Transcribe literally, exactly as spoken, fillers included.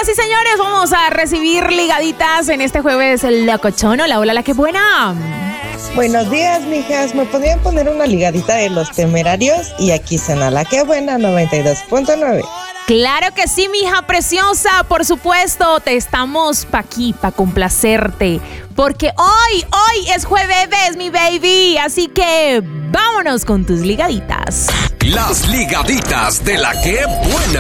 Señoras y señores, vamos a recibir ligaditas en este jueves el locochón. Hola, hola, la que buena. Buenos días, mijas. ¿Me podrían poner una ligadita de Los Temerarios? Y aquí suena la que buena, noventa y dos punto nueve. Claro que sí, mija preciosa, por supuesto, te estamos pa' aquí, pa' complacerte, porque hoy, hoy es jueves, mi baby, así que vámonos con tus ligaditas. Las ligaditas de la que buena.